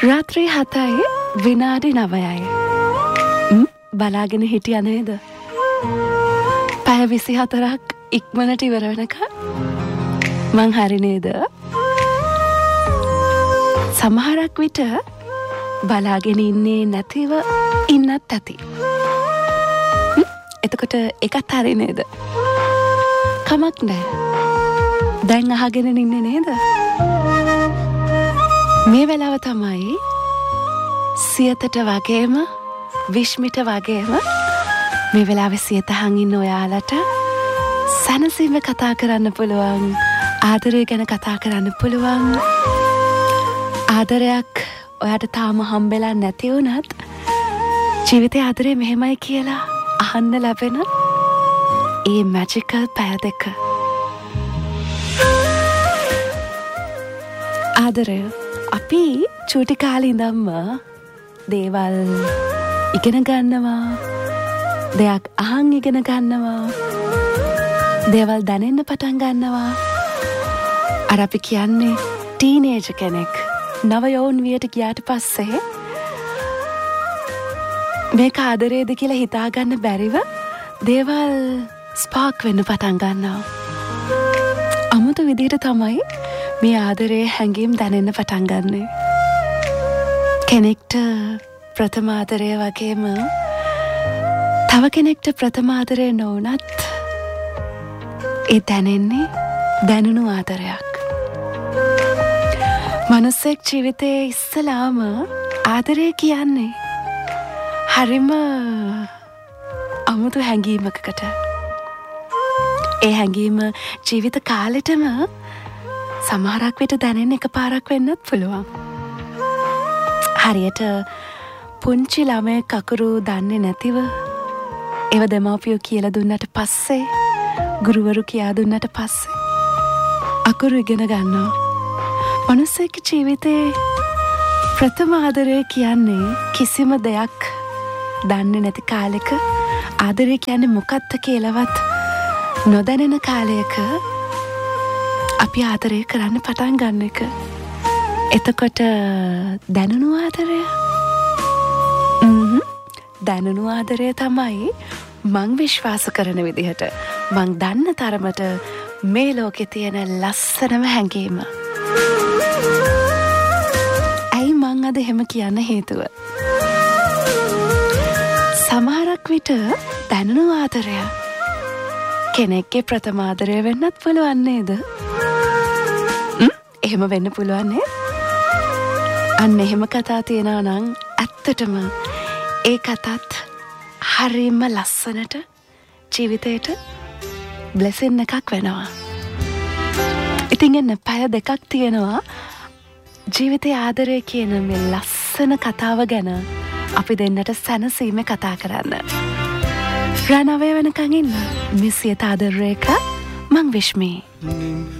රාත්‍රී 7යි විනාඩි 9යි. බලාගෙන හිටියා නේද? පැය 24ක් ඉක්මනට ඉවර වෙනකන්. මං හරි නේද? සමහරක් විට බලාගෙන ඉන්නේ නැතිව ඉන්නත් ඇති. එතකොට එකත් හරි නේද? කමක් නැහැ. දැන් අහගෙන ඉන්නේ නේද? මේ වෙලාව තමයි සියතට වගේම විශ්මිට වගේම මේ වෙලාවේ සියතහන් ඉන්න ඔයාලට සැනසීම කතා කරන්න පුළුවන්, ආදරය ගැන කතා කරන්න පුළුවන්. ආදරයක් ඔයාට තාම හම්බෙලා නැති වුණත් ජීවිතේ ආදරේ මෙහෙමයි කියලා අහන්න ලැබෙන ඒ මැජිකල් පැය දෙක. ආදරය අපි චූටි කාලේ ඉඳන්ම දේවල් ඉගෙන ගන්නවා, දෙයක් අහන් ඉගෙන ගන්නවා, දේවල් දැනෙන්න පටන් ගන්නවා. අර අපි කියන්නේ ටීනේජර් කෙනෙක් නව යෞවන වියට ගියාට පස්සේ මේක ආදරේද කියලා හිතාගන්න බැරිව දේවල් ස්පාර්ක් වෙන්න පටන් ගන්නවා. අමුතු විදිහට තමයි මේ ආදරේ හැඟීම් දැනෙන්න පටන් ගන්නේ. කෙනෙක්ට ප්‍රථම ආදරය වගේම තව කෙනෙක්ට ප්‍රථම ආදරය නොවුනත් ඒ දැනෙන්නේ දැනුණු ආදරයක්. මනුස්සෙක් ජීවිතයේ ඉස්සලාම ආදරය කියන්නේ හරිම අමුතු හැඟීමකට. ඒ හැඟීම ජීවිත කාලෙටම සමහරක් විට දැනෙන්න එකපාරක් වෙන්නත් පුළුවන්. හරියට පුංචි ළමයෙක් අකුරු දන්නේ නැතිව ඒව දෙමව්පියෝ කියලා දුන්නට පස්සේ, ගුරුවරු කියා දුන්නට පස්සේ අකුරු ඉගෙන ගන්නවා. මනුස්සයෙක් ජීවිතේ ප්‍රථම ආදරය කියන්නේ කිසිම දෙයක් දන්නේ නැති කාලෙක ආදරය කියන්නේ මොකක්ද කියලාවත් නොදැනෙන කාලයක අපි ආදරය කරන්න පටන් ගන්න එක. එතකොට දැනුණු ආදරය? දැනුණු ආදරය තමයි මං විශ්වාස කරන විදිහට, මං දන්න තරමට මේ ලෝකේ තියෙන ලස්සනම හැඟීම. ඇයි මං අද එහෙම කියන්න හේතුව? සමහරක් විට දැනුණු ආදරය කෙනෙක්ගේ ප්‍රථම ආදරය වෙන්නත් පුළුවන් නේද? එහෙම වෙන්න පුළුවන් නේ? අන්න එහෙම කතා තියෙනවා නම් ඇත්තටම ඒ කතාත් හරිම ලස්සනට ජීවිතේට බ්ලෙසින් එකක් වෙනවා. ඉතින් එන්න පැය දෙකක් තියෙනවා ජීවිතේ ආදරය කියන මේ ලස්සන කතාව ගැන අපි දෙන්නට සැනසීමේ කතා කරන්න. රානවය වෙනකන් ඉන්න මිස් සියත ආදර රේඛා, මං විශ්මී.